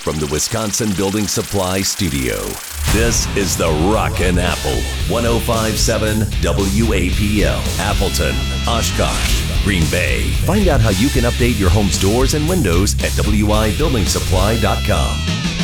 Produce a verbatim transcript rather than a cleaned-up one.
from the Wisconsin Building Supply Studio. This is the Rockin' Apple, one oh five point seven W A P L, Appleton, Oshkosh, Green Bay. Find out how you can update your home's doors and windows at W I building supply dot com.